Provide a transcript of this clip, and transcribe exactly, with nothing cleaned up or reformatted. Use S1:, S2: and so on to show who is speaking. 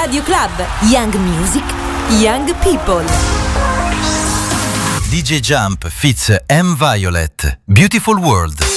S1: Radio Club. Young Music, Young People.
S2: D J Jump feats M. Violet, Beautiful World.